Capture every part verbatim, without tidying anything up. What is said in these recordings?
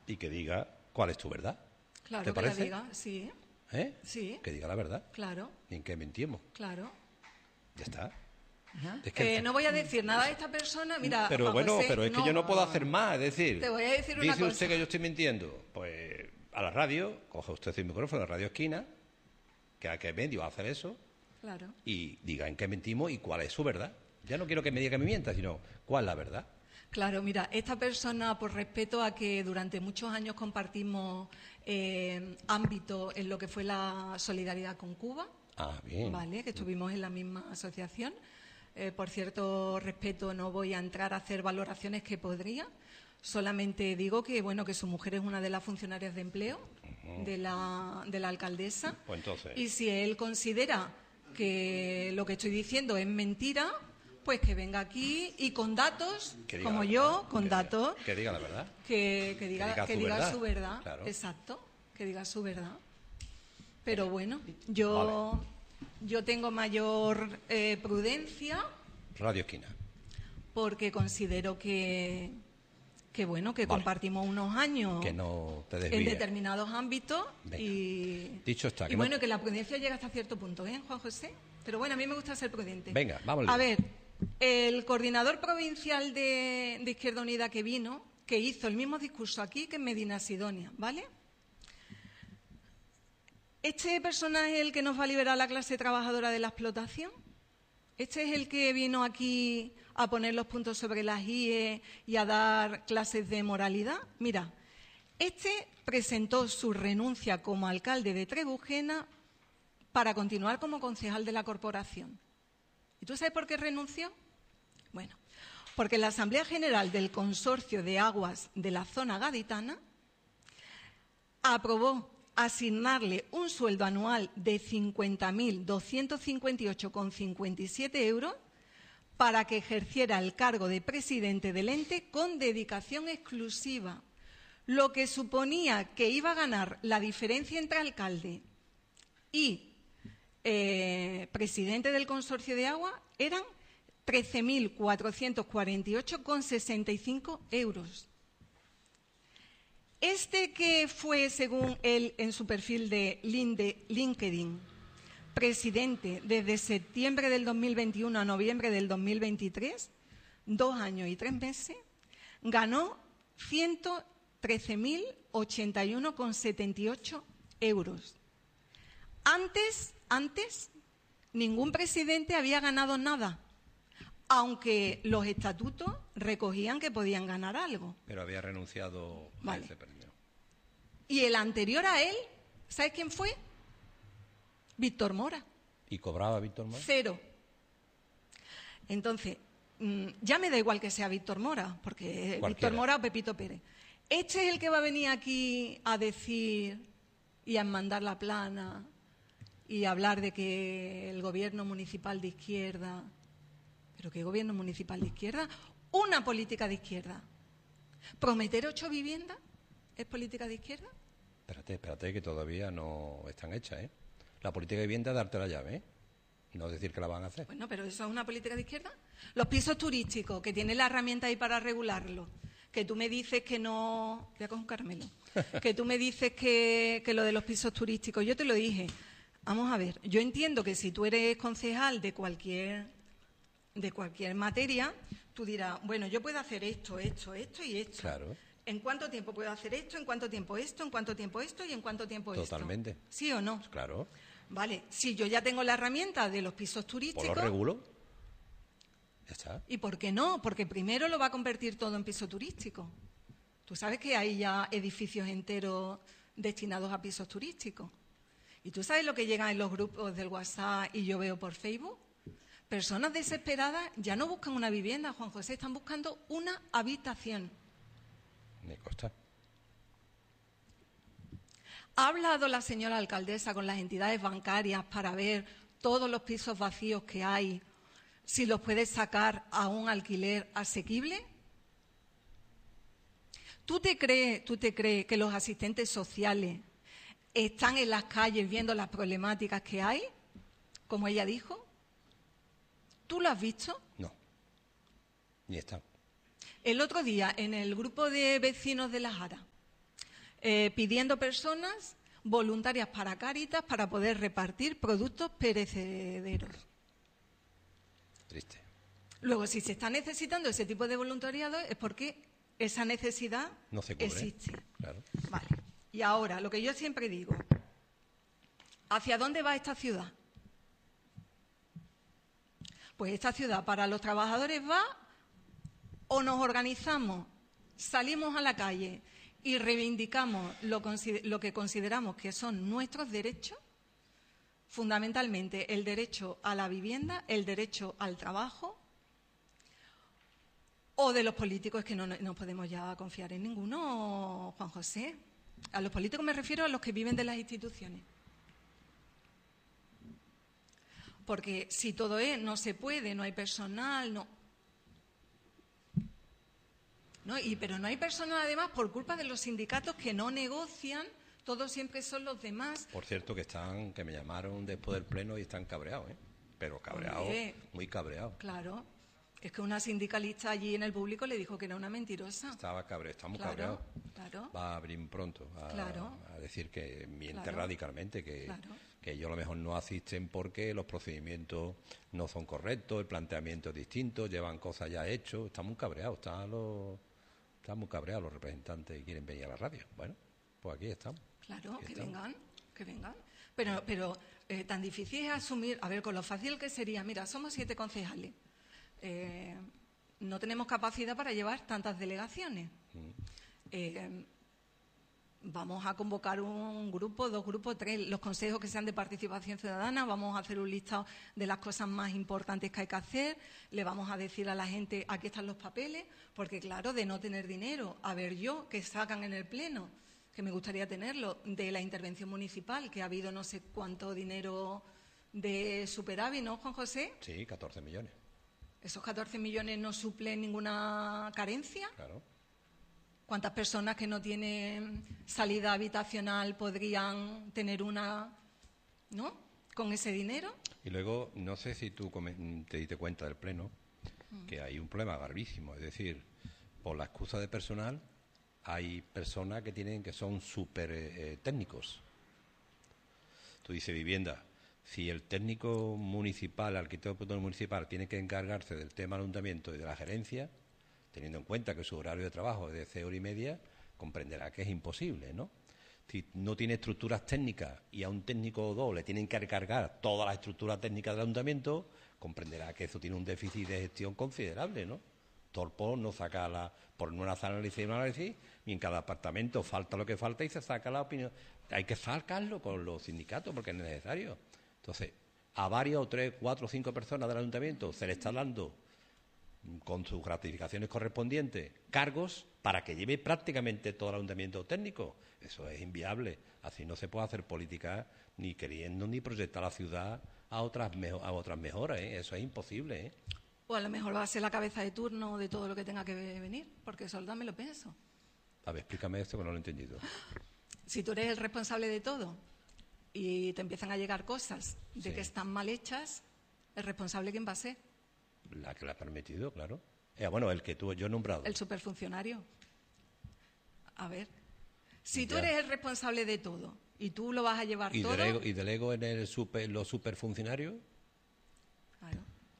y que diga cuál es tu verdad. Claro, ¿Te que parece? la diga, sí. ¿Eh? Sí. Que diga la verdad. Claro. Ni en qué mentimos. Claro. Ya está. Ajá. Es que eh, no voy a decir nada de esta persona, mira, pero Juan bueno, José, pero es que no, yo no puedo hacer más, es decir, te voy a decir una dice cosa. usted que yo estoy mintiendo, pues a la radio, coge usted el micrófono de Radio Esquina, que a qué medio va a hacer eso, claro. y diga en qué mentimos y cuál es su verdad. Ya no quiero que me diga que me mienta, sino cuál es la verdad. Claro, mira, esta persona, por respeto a que durante muchos años compartimos eh, ámbito en lo que fue la solidaridad con Cuba, Ah, bien. vale, que estuvimos en la misma asociación. Eh, por cierto respeto, no voy a entrar a hacer valoraciones que podría. Solamente digo que bueno que su mujer es una de las funcionarias de empleo uh-huh. de, la, de la alcaldesa. Pues entonces... Y si él considera que lo que estoy diciendo es mentira, pues que venga aquí y con datos, como yo, con que datos... Diga, que diga la verdad. Que, que diga, que diga, que su, diga verdad. su verdad. Claro. Exacto, que diga su verdad. Pero bueno, yo... Vale. Yo tengo mayor eh, prudencia. Radio Esquina. Porque considero que, que bueno, que vale. compartimos unos años que no te en determinados ámbitos. Venga. Y, Dicho está. y Que bueno, no... que la prudencia llega hasta cierto punto, ¿eh, Juan José? Pero bueno, a mí me gusta ser prudente. Venga, vamos. A ver, el coordinador provincial de, de Izquierda Unida que vino, que hizo el mismo discurso aquí que en Medina Sidonia, ¿vale? ¿Este personaje es el que nos va a liberar la clase trabajadora de la explotación? ¿Este es el que vino aquí a poner los puntos sobre las íes y a dar clases de moralidad? Mira, este presentó su renuncia como alcalde de Trebujena para continuar como concejal de la corporación. ¿Y tú sabes por qué renunció? Bueno, porque la Asamblea General del Consorcio de Aguas de la Zona Gaditana aprobó asignarle un sueldo anual de cincuenta mil doscientos cincuenta y ocho coma cincuenta y siete euros para que ejerciera el cargo de presidente del ente con dedicación exclusiva, lo que suponía que iba a ganar la diferencia entre alcalde y eh, presidente del consorcio de agua eran trece mil cuatrocientos cuarenta y ocho coma sesenta y cinco euros. Este que fue, según él, en su perfil de LinkedIn, presidente desde septiembre del dos mil veintiuno a noviembre del dos mil veintitrés, dos años y tres meses, ganó ciento trece mil ochenta y uno coma setenta y ocho euros. Antes, antes, ningún presidente había ganado nada, aunque los estatutos recogían que podían ganar algo. Pero había renunciado vale. a ese premio. Y el anterior a él, ¿sabes quién fue? Víctor Mora. ¿Y cobraba Víctor Mora? Cero. Entonces, ya me da igual que sea Víctor Mora, porque Cualquiera. Víctor Mora o Pepito Pérez. Este es el que va a venir aquí a decir y a mandar la plana y a hablar de que el gobierno municipal de izquierda... ¿Pero qué gobierno municipal de izquierda? Una política de izquierda. ¿Prometer ocho viviendas es política de izquierda? Espérate, espérate, que todavía no están hechas, ¿eh? La política de vivienda es darte la llave, ¿eh? No decir que la van a hacer. Bueno, pero ¿eso es una política de izquierda? Los pisos turísticos, que tienen la herramienta ahí para regularlo, que tú me dices que no... Voy a coger un caramelo. Que tú me dices que, que lo de los pisos turísticos, yo te lo dije. Vamos a ver, yo entiendo que si tú eres concejal de cualquier... de cualquier materia, tú dirás, bueno, yo puedo hacer esto, esto, esto y esto. Claro. ¿En cuánto tiempo puedo hacer esto? ¿En cuánto tiempo esto? ¿En cuánto tiempo esto? ¿Y en cuánto tiempo esto? Totalmente. ¿Sí o no? Claro. Vale, si yo ya tengo la herramienta de los pisos turísticos... ¿Por lo regulo? Ya está. ¿Y por qué no? Porque primero lo va a convertir todo en piso turístico. Tú sabes que hay ya edificios enteros destinados a pisos turísticos. ¿Y tú sabes lo que llega en los grupos del WhatsApp y yo veo por Facebook? Personas desesperadas ya no buscan una vivienda, Juan José, están buscando una habitación. Me consta. ¿Ha hablado la señora alcaldesa con las entidades bancarias para ver todos los pisos vacíos que hay, si los puede sacar a un alquiler asequible? ¿Tú te crees, tú te crees que los asistentes sociales están en las calles viendo las problemáticas que hay, como ella dijo? ¿Tú lo has visto? No, ni están. El otro día, en el grupo de vecinos de La Jara, eh, pidiendo personas voluntarias para Cáritas para poder repartir productos perecederos. Triste. Luego, si se está necesitando ese tipo de voluntariado es porque esa necesidad no se cubre, existe. Claro. Vale. Y ahora, lo que yo siempre digo, ¿hacia dónde va esta ciudad? Pues esta ciudad para los trabajadores va o nos organizamos, salimos a la calle y reivindicamos lo, lo que consideramos que son nuestros derechos, fundamentalmente el derecho a la vivienda, el derecho al trabajo, o de los políticos, es que no, no podemos ya confiar en ninguno, Juan José. A los políticos me refiero a los que viven de las instituciones. Porque si todo es, no se puede, no hay personal, no... no y, pero no hay personal además por culpa de los sindicatos que no negocian, todos siempre son los demás. Por cierto, que están, que me llamaron después del pleno y están cabreados, ¿eh? Pero cabreados, Oye, muy cabreados. Claro. Es que una sindicalista allí en el público le dijo que era una mentirosa. Estaba cabreado, estamos claro, cabreados. Claro. Va a abrir pronto a, claro. a decir que miente claro. radicalmente, que, claro. que ellos a lo mejor no asisten porque los procedimientos no son correctos, el planteamiento es distinto, llevan cosas ya hechas. Están muy cabreados, están, los, están muy cabreados los representantes y quieren venir a la radio. Bueno, pues aquí estamos. Claro, aquí que estamos. vengan, que vengan. Pero, pero eh, tan difícil es asumir, a ver, con lo fácil que sería, mira, somos siete concejales. Eh, no tenemos capacidad para llevar tantas delegaciones. Mm. Eh, vamos a convocar un grupo, dos grupos, tres, los consejos que sean de participación ciudadana, vamos a hacer un listado de las cosas más importantes que hay que hacer, le vamos a decir a la gente, aquí están los papeles, porque claro, de no tener dinero, a ver yo, que sacan en el pleno, que me gustaría tenerlo, de la intervención municipal, que ha habido no sé cuánto dinero de superávit, ¿no, Juan José? Sí, catorce millones. ¿Esos catorce millones no suplen ninguna carencia? Claro. ¿Cuántas personas que no tienen salida habitacional podrían tener una, ¿no?, con ese dinero? Y luego, no sé si tú te diste cuenta del Pleno, mm. que hay un problema gravísimo. Es decir, por la excusa de personal, hay personas que tienen que son súper eh, técnicos. Tú dices vivienda. Si el técnico municipal, el arquitecto municipal, tiene que encargarse del tema del ayuntamiento y de la gerencia, teniendo en cuenta que su horario de trabajo es de seis horas y media, comprenderá que es imposible, ¿no? Si no tiene estructuras técnicas y a un técnico o dos le tienen que encargar todas las estructuras técnicas del ayuntamiento, comprenderá que eso tiene un déficit de gestión considerable, ¿no? Torpo no saca la, por no hacer análisis y un análisis, y en cada apartamento falta lo que falta y se saca la opinión. Hay que sacarlo con los sindicatos porque es necesario. Entonces, a varias o tres, cuatro o cinco personas del ayuntamiento se le está dando, con sus gratificaciones correspondientes, cargos para que lleve prácticamente todo el ayuntamiento técnico. Eso es inviable. Así no se puede hacer política ni queriendo ni proyectar la ciudad a otras, mejo- a otras mejoras, ¿eh? Eso es imposible, ¿eh? O a lo mejor va a ser la cabeza de turno de todo lo que tenga que venir, porque eso me lo pienso. A ver, explícame esto que no lo he entendido. Si tú eres el responsable de todo y te empiezan a llegar cosas de Sí. que están mal hechas, ¿el responsable quién va a ser? La que la ha permitido, claro. Eh, bueno, el que tú, yo he nombrado. El superfuncionario. A ver, si tú Ya. eres el responsable de todo y tú lo vas a llevar ¿Y todo... delego, y delego en el super, los superfuncionarios? Claro.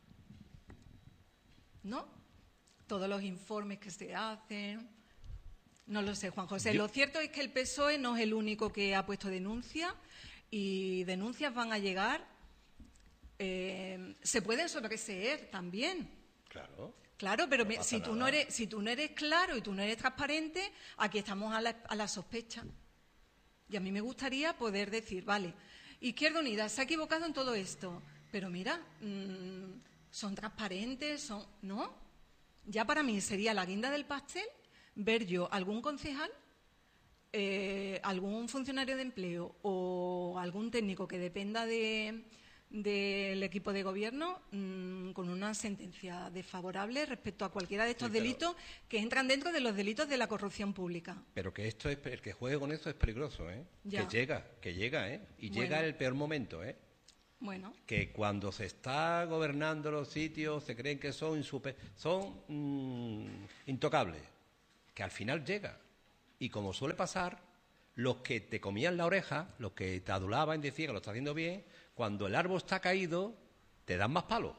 ¿No? Todos los informes que se hacen... No lo sé, Juan José. Yo- Lo cierto es que el P S O E no es el único que ha puesto denuncia y denuncias van a llegar. Eh, se pueden sobreseer también. Claro. Claro, pero No me- pasa si tú nada. no eres, si tú no eres claro y tú no eres transparente, aquí estamos a la, a la sospecha. Y a mí me gustaría poder decir, vale, Izquierda Unida se ha equivocado en todo esto, pero mira, mmm, son transparentes, son, ¿no? Ya para mí sería la guinda del pastel ver yo algún concejal, eh, algún funcionario de empleo o algún técnico que dependa de del equipo de gobierno mmm, con una sentencia desfavorable respecto a cualquiera de estos Sí, pero- delitos que entran dentro de los delitos de la corrupción pública. Pero que esto es, el que juegue con eso es peligroso, ¿eh? Ya. Que llega, que llega, ¿eh? Y Bueno. llega en el peor momento, ¿eh? Bueno, Que cuando se está gobernando los sitios se creen que son insupe- son mm, intocables, que al final llega. Y como suele pasar, los que te comían la oreja, los que te adulaban y decían que lo estás haciendo bien, cuando el árbol está caído, te dan más palos.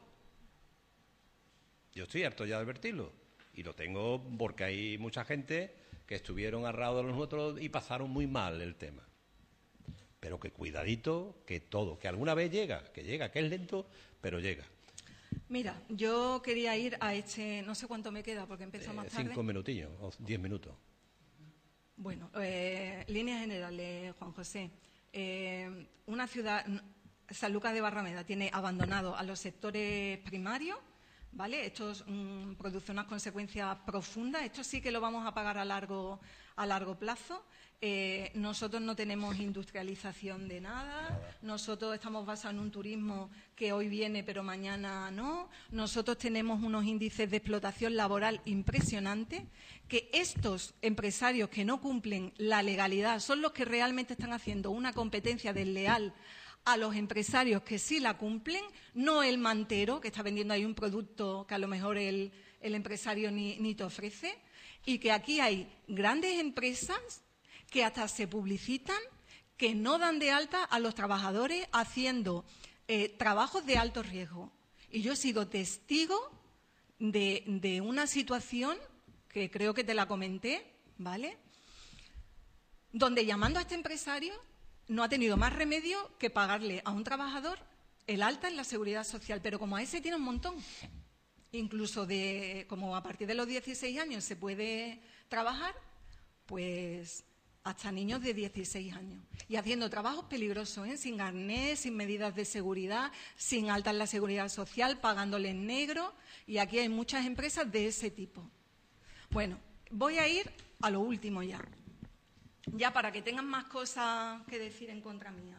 Yo estoy harto ya de advertirlo. Y lo tengo porque hay mucha gente que estuvieron agarrados de los nuestros y pasaron muy mal el tema. Pero que cuidadito, que todo, que alguna vez llega, que llega, que es lento, pero llega. Mira, yo quería ir a este, no sé cuánto me queda porque empezó Eh, más tarde. cinco minutillos o diez minutos. Bueno, eh, líneas generales, Juan José. Eh, una ciudad, San Lucas de Barrameda, tiene abandonado a los sectores primarios, ¿vale? Esto mm, produce unas consecuencias profundas. Esto sí que lo vamos a pagar a largo, a largo plazo. Eh, nosotros no tenemos industrialización de nada. nada. Nosotros estamos basados en un turismo que hoy viene pero mañana no. Nosotros tenemos unos índices de explotación laboral impresionantes, que estos empresarios que no cumplen la legalidad son los que realmente están haciendo una competencia desleal a los empresarios que sí la cumplen, no el mantero que está vendiendo ahí un producto que a lo mejor el, el empresario ni, ni te ofrece, y que aquí hay grandes empresas que hasta se publicitan, que no dan de alta a los trabajadores haciendo eh, trabajos de alto riesgo. Y yo he sido testigo de, de una situación que creo que te la comenté, ¿vale? Donde llamando a este empresario no ha tenido más remedio que pagarle a un trabajador el alta en la seguridad social, pero como a ese tiene un montón. Incluso de, como a partir de los dieciséis años se puede trabajar, pues hasta niños de dieciséis años. Y haciendo trabajos peligrosos, ¿eh? Sin carnet, sin medidas de seguridad, sin alta en la seguridad social, pagándole en negro. Y aquí hay muchas empresas de ese tipo. Bueno, voy a ir a lo último ya. Ya para que tengan más cosas que decir en contra mía.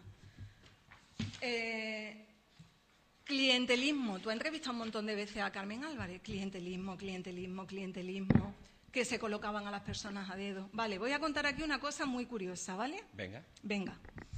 Eh, clientelismo. Tú has entrevistado un montón de veces a Carmen Álvarez. Clientelismo, clientelismo, clientelismo. Que se colocaban a las personas a dedo. Vale, voy a contar aquí una cosa muy curiosa, ¿vale? Venga. Venga.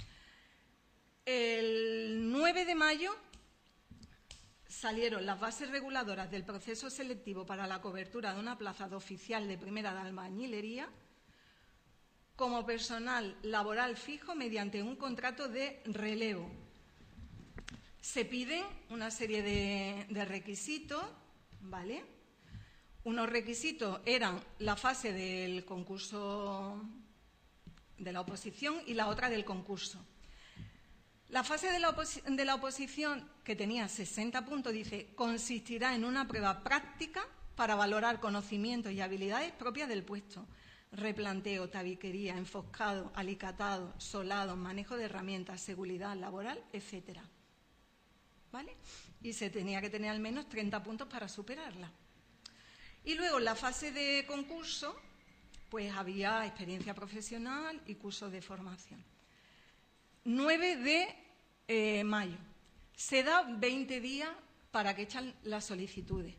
El nueve de mayo salieron las bases reguladoras del proceso selectivo para la cobertura de una plaza de oficial de primera de albañilería como personal laboral fijo mediante un contrato de relevo. Se piden una serie de, de requisitos, ¿vale? Unos requisitos eran la fase del concurso de la oposición y la otra del concurso. La fase de la, opos de la oposición, que tenía sesenta puntos, dice, consistirá en una prueba práctica para valorar conocimientos y habilidades propias del puesto. Replanteo, tabiquería, enfoscado, alicatado, solado, manejo de herramientas, seguridad laboral, etcétera. ¿Vale? Y se tenía que tener al menos treinta puntos para superarla. Y luego en la fase de concurso, pues había experiencia profesional y cursos de formación. nueve de mayo. Se da veinte días para que echan las solicitudes.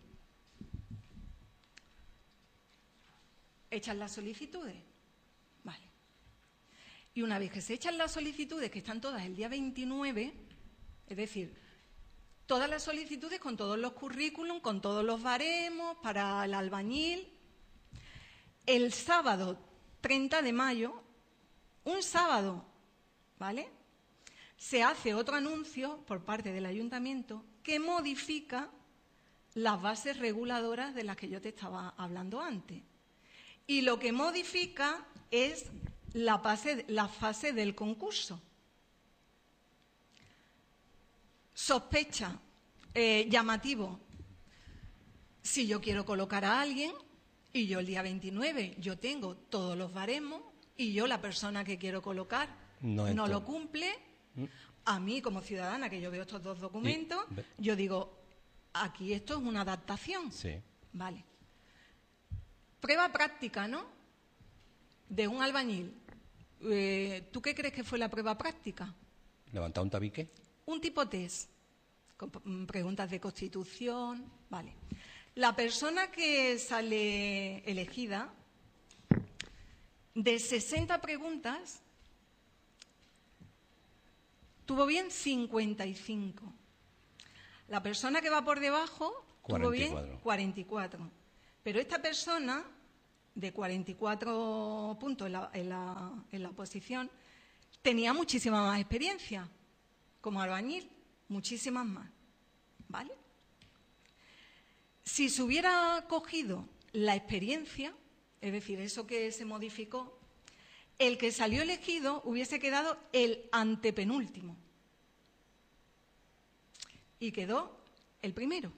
¿Echan las solicitudes? Vale. Y una vez que se echan las solicitudes, que están todas el día veintinueve, es decir, todas las solicitudes con todos los currículum, con todos los baremos para el albañil. El sábado treinta de mayo, un sábado, ¿vale? Se hace otro anuncio por parte del ayuntamiento que modifica las bases reguladoras de las que yo te estaba hablando antes. Y lo que modifica es la fase, la fase del concurso. Sospecha, eh, llamativo. Si yo quiero colocar a alguien y yo el día veintinueve yo tengo todos los baremos y yo la persona que quiero colocar no, no lo cumple, ¿Mm? A mí como ciudadana que yo veo estos dos documentos, y... yo digo, aquí esto es una adaptación. Sí. Vale. Prueba práctica, ¿no? De un albañil. Eh, ¿Tú qué crees que fue la prueba práctica? ¿Levantar un tabique? Un tipo test, con preguntas de constitución, vale. La persona que sale elegida, de sesenta preguntas, tuvo bien cincuenta y cinco. La persona que va por debajo tuvo bien cuarenta y cuatro. Pero esta persona de cuarenta y cuatro puntos en la, en la, en la oposición, tenía muchísima más experiencia como albañil, muchísimas más, ¿vale? Si se hubiera cogido la experiencia, es decir, eso que se modificó, el que salió elegido hubiese quedado el antepenúltimo y quedó el primero.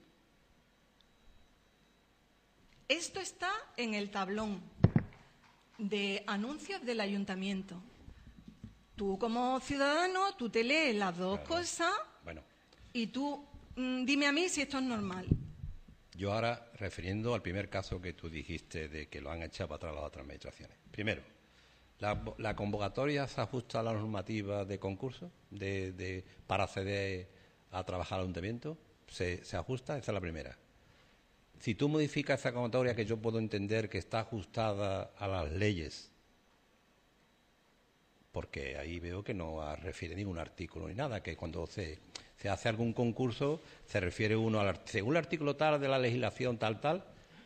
Esto está en el tablón de anuncios del ayuntamiento. Tú como ciudadano, tú te lees las dos Claro. cosas Bueno, y tú mm, dime a mí si esto es normal. yo ahora, refiriendo al primer caso que tú dijiste de que lo han echado para atrás las otras administraciones. Primero, ¿la, la convocatoria se ajusta a la normativa de concurso de, de, para acceder a trabajar al ayuntamiento? ¿Se, ¿Se ajusta? Esa es la primera. Si tú modificas esa convocatoria, que yo puedo entender que está ajustada a las leyes, porque ahí veo que no refiere ningún artículo ni nada, que cuando se, se hace algún concurso se refiere uno al según el artículo tal de la legislación tal tal.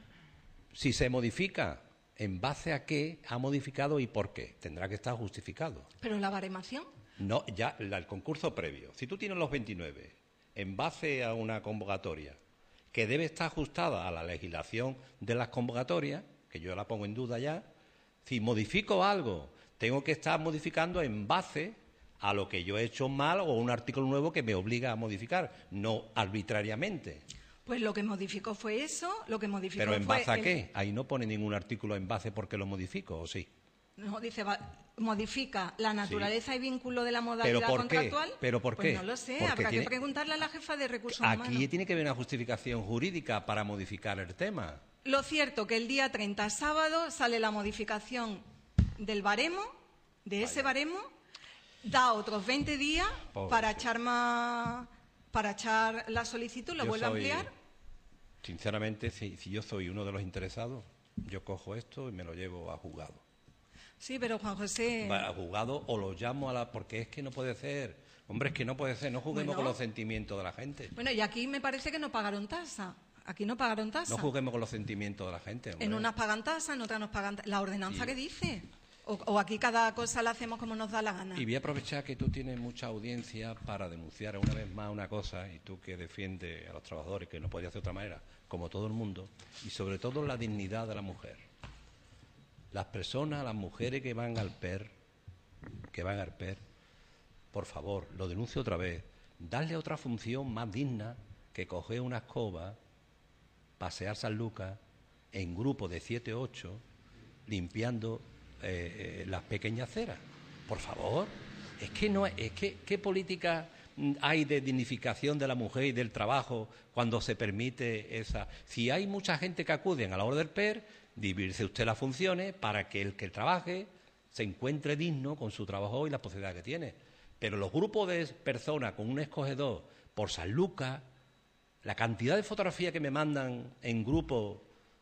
Si se modifica, ¿en base a qué ha modificado y por qué? Tendrá que estar justificado. Pero la baremación, No, ya la- el concurso previo. Si tú tienes los veintinueve en base a una convocatoria que debe estar ajustada a la legislación de las convocatorias, que yo la pongo en duda ya, si modifico algo, tengo que estar modificando en base a lo que yo he hecho mal o un artículo nuevo que me obliga a modificar, no arbitrariamente. pues lo que modificó fue eso, lo que modificó ¿Pero en fue base a el- qué? Ahí no pone ningún artículo en base porque lo modifico, ¿o sí? No, dice, va- modifica la naturaleza y vínculo de la ¿Pero modalidad por qué? contractual. ¿Pero por Pues qué? no lo sé, Porque habrá tiene- que preguntarle a la jefa de recursos Aquí humanos. tiene que haber una justificación jurídica para modificar el tema. Lo cierto que el día treinta, sábado, sale la modificación del baremo, de ese baremo, da otros veinte días Pobre para sí. echar más, para echar la solicitud, lo Yo vuelve a soy- ampliar. Sinceramente, si, si yo soy uno de los interesados, yo cojo esto y me lo llevo a juzgado. Sí, pero Juan José, Va a juzgado o lo llamo a la... Porque es que no puede ser. Hombre, es que no puede ser. No juguemos Bueno. con los sentimientos de la gente. bueno, y aquí me parece que no pagaron tasa. Aquí no pagaron tasa. No juguemos con los sentimientos de la gente, hombre. En unas pagan tasa, en otras nos pagan tasa. ¿La ordenanza Y- qué dice? O, o aquí cada cosa la hacemos como nos da la gana. Y voy a aprovechar que tú tienes mucha audiencia para denunciar una vez más una cosa, y tú que defiendes a los trabajadores, que no podía hacer de otra manera, como todo el mundo, y sobre todo la dignidad de la mujer. Las personas, las mujeres que van al P E R, que van al P E R, por favor, lo denuncio otra vez, darle otra función más digna que coger una escoba, pasear San Lucas en grupo de siete o ocho, limpiando eh, eh, las pequeñas ceras. Por favor, es que no es que qué política mm, hay de dignificación de la mujer y del trabajo cuando se permite esa. Si hay mucha gente que acuden a la hora del P E R, dividirse usted las funciones para que el que trabaje se encuentre digno con su trabajo y la posibilidad que tiene. Pero los grupos de personas con un escogedor por San Lucas, la cantidad de fotografías que me mandan en grupo,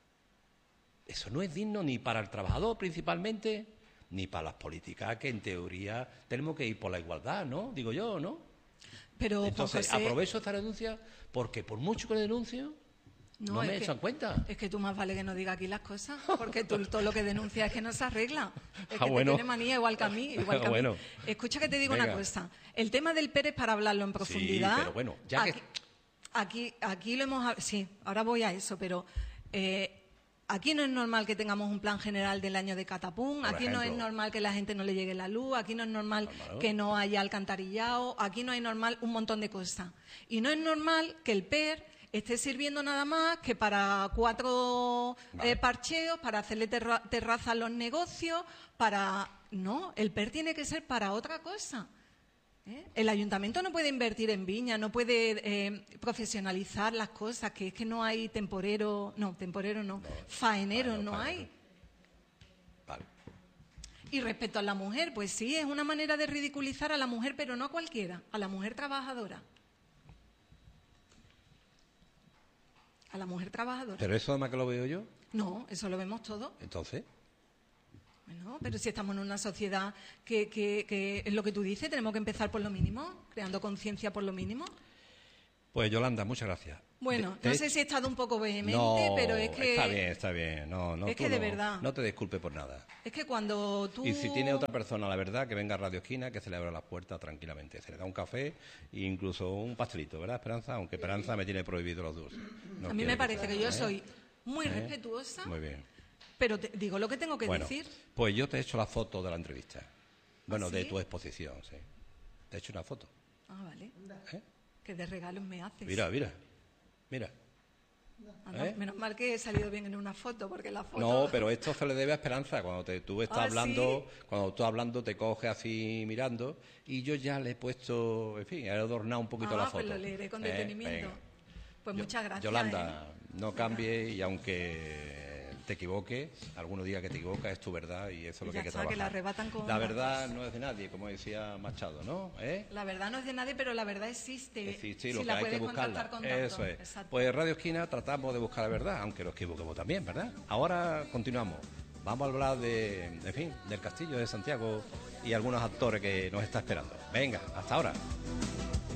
eso no es digno ni para el trabajador principalmente, ni para las políticas que en teoría tenemos que ir por la igualdad, ¿no? Digo yo, ¿no? Pero, Juan Entonces, José, aprovecho esta denuncia porque por mucho que le denuncio, no, es me que- echan cuenta. Es que tú más vale que no digas aquí las cosas, porque tú todo lo que denuncias es que no se arregla. Es Ah, que bueno. te tiene manía igual que a mí. Igual que a mí. Bueno. Escucha que te digo Venga. una cosa. El tema del P E R es para hablarlo en profundidad. pero bueno, ya que- aquí, aquí, aquí lo hemos... hab- Sí, ahora voy a eso, pero... eh, Aquí no es normal que tengamos un plan general del año de catapum, Por aquí no es ejemplo. normal que la gente no le llegue la luz, aquí no es normal Claro. que no haya alcantarillado, aquí no es normal un montón de cosas. Y no es normal que el P E R esté sirviendo nada más que para cuatro Vale. eh, parcheos, para hacerle terra- terraza a los negocios, para... No, el P E R tiene que ser para otra cosa. ¿eh? El ayuntamiento no puede invertir en viña, no puede eh, profesionalizar las cosas, que es que no hay temporero, no, temporero no, faenero faenero, no faenero. hay. Vale. Y respecto a la mujer, pues sí, es una manera de ridiculizar a la mujer, pero no a cualquiera, a la mujer trabajadora. A la mujer trabajadora. Pero eso además que lo veo yo, No, eso lo vemos todos. entonces, Bueno, pero si estamos en una sociedad que, que, que es lo que tú dices, tenemos que empezar por lo mínimo, creando conciencia por lo mínimo. Pues Yolanda, muchas gracias. Bueno, Te- no te- sé si he estado un poco vehemente, No, pero es que... está bien, está bien. No, no, es tú que de no- verdad. No te disculpes por nada. Es que cuando tú... Y si tiene otra persona, la verdad, que venga a Radio Esquina, que se le abra las puertas tranquilamente. Se le da un café e incluso un pastelito, ¿verdad, Esperanza? Aunque Esperanza me tiene prohibido los dulces. No a mí quiere me parece sea, que yo ¿eh? soy muy ¿Eh? respetuosa, Muy bien. pero te- digo lo que tengo que Bueno, decir. pues yo te he hecho la foto de la entrevista. Bueno, ¿Ah, de sí? tu exposición, sí. Te he hecho una foto. Ah, vale. ¿Eh? Que de regalos me haces. Mira, mira. Mira. Ah, no, ¿eh? Menos mal que he salido bien en una foto, porque la foto... No, pero esto se le debe a Esperanza. Cuando te, tú estás ¿Ah, hablando, cuando tú hablando te coges así mirando y yo ya le he puesto, en fin, he adornado un poquito Ah, la foto. pues lo leeré con ¿Eh? detenimiento. Venga. Pues Yo- muchas gracias. Yolanda, ¿eh? no cambie y aunque te equivoques, algunos días que te equivocas es tu verdad y eso es lo que Ya hay que está, trabajar. que la arrebatan con La verdad gatos. no es de nadie, como decía Machado, ¿no? ¿Eh? La verdad no es de nadie, pero la verdad existe. Existe y si lo que la hay que puedes buscarla. contactar con datos. Eso es. Exacto. Pues Radio Esquina tratamos de buscar la verdad, aunque nos equivoquemos también, ¿verdad? Ahora continuamos. Vamos a hablar de, en fin, del Castillo de Santiago y algunos actores que nos está esperando. Venga, hasta ahora.